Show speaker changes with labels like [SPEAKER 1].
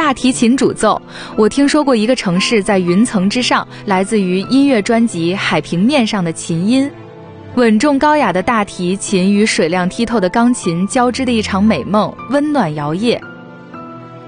[SPEAKER 1] 大提琴主奏。我听说过一个城市在云层之上，来自于音乐专辑《海平面上的琴音》。稳重高雅的大提琴与水亮剔透的钢琴交织的一场美梦，温暖摇曳。